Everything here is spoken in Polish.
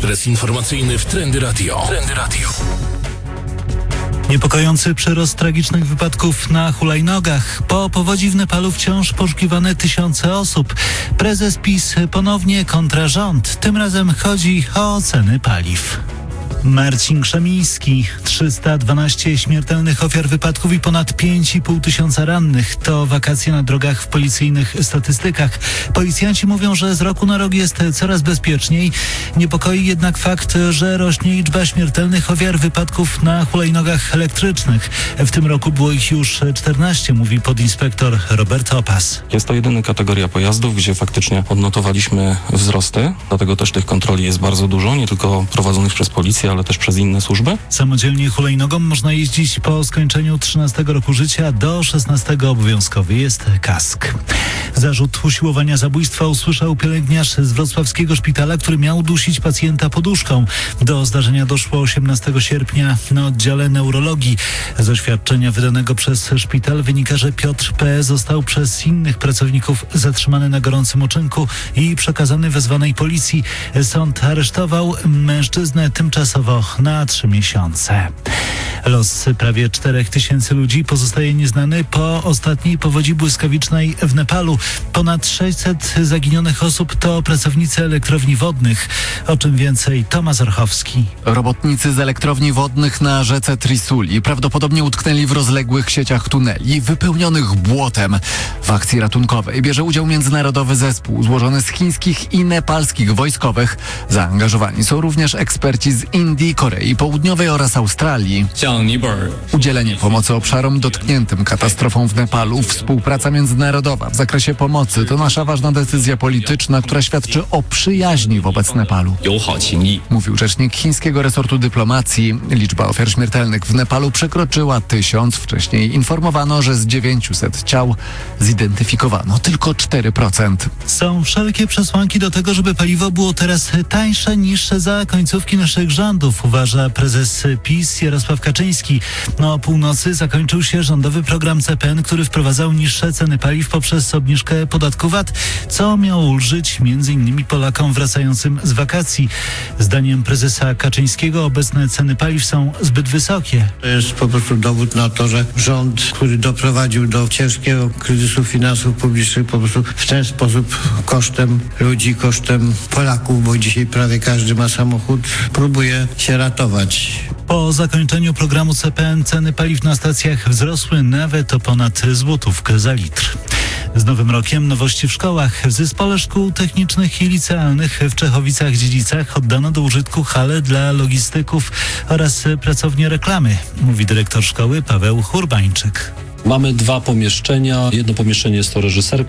Ekspres informacyjny w Trendy Radio. Niepokojący przyrost tragicznych wypadków na hulajnogach. Po powodzi w Nepalu wciąż poszukiwane tysiące osób. Prezes PiS ponownie kontra rząd. Tym razem chodzi o ceny paliw. Marcin Krzemiński. 312 śmiertelnych ofiar wypadków i ponad 5,5 tysiąca rannych. To wakacje na drogach w policyjnych statystykach. Policjanci mówią, że z roku na rok jest coraz bezpieczniej. Niepokoi jednak fakt, że rośnie liczba śmiertelnych ofiar wypadków na hulajnogach elektrycznych. W tym roku było ich już 14, mówi podinspektor Robert Opas. Jest to jedyna kategoria pojazdów, gdzie faktycznie odnotowaliśmy wzrosty. Dlatego też tych kontroli jest bardzo dużo, nie tylko prowadzonych przez policję, ale też przez inne służby. Samodzielnie hulajnogą można jeździć po skończeniu 13 roku życia, do 16 obowiązkowy jest kask. Zarzut usiłowania zabójstwa usłyszał pielęgniarz z wrocławskiego szpitala, który miał dusić pacjenta poduszką. Do zdarzenia doszło 18 sierpnia na oddziale neurologii. Z oświadczenia wydanego przez szpital wynika, że Piotr P. został przez innych pracowników zatrzymany na gorącym uczynku i przekazany wezwanej policji. Sąd aresztował mężczyznę tymczasowo na 3 miesiące. Los prawie 4 tysięcy ludzi pozostaje nieznany po ostatniej powodzi błyskawicznej w Nepalu. Ponad 600 zaginionych osób to pracownicy elektrowni wodnych. O czym więcej Tomasz Orchowski. Robotnicy z elektrowni wodnych na rzece Trisuli prawdopodobnie utknęli w rozległych sieciach tuneli wypełnionych błotem. W akcji ratunkowej bierze udział międzynarodowy zespół złożony z chińskich i nepalskich wojskowych. Zaangażowani są również eksperci z Indii, Korei Południowej oraz Australii. Udzielenie pomocy obszarom dotkniętym katastrofą w Nepalu, współpraca międzynarodowa w zakresie pomocy to nasza ważna decyzja polityczna, która świadczy o przyjaźni wobec Nepalu. Mówił rzecznik chińskiego resortu dyplomacji. Liczba ofiar śmiertelnych w Nepalu przekroczyła 1000. Wcześniej informowano, że z 900 ciał zidentyfikowano tylko 4%. Są wszelkie przesłanki do tego, żeby paliwo było teraz tańsze niż za końcówki naszych rządów, uważa prezes PiS Jarosław Kaczyński. O północy zakończył się rządowy program CPN, który wprowadzał niższe ceny paliw poprzez obniżkę podatku VAT, co miało ulżyć m.in. Polakom wracającym z wakacji. Zdaniem prezesa Kaczyńskiego obecne ceny paliw są zbyt wysokie. To jest po prostu dowód na to, że rząd, który doprowadził do ciężkiego kryzysu finansów publicznych, po prostu w ten sposób kosztem ludzi, kosztem Polaków, bo dzisiaj prawie każdy ma samochód, próbuje się ratować. Po zakończeniu programu CPN ceny paliw na stacjach wzrosły nawet o ponad złotówkę za litr. Z Nowym Rokiem nowości w szkołach. W Zespole Szkół Technicznych i Licealnych w Czechowicach-Dziedzicach oddano do użytku hale dla logistyków oraz pracownię reklamy, mówi dyrektor szkoły Paweł Hurbańczyk. Mamy 2 pomieszczenia. Jedno pomieszczenie jest to reżyserka.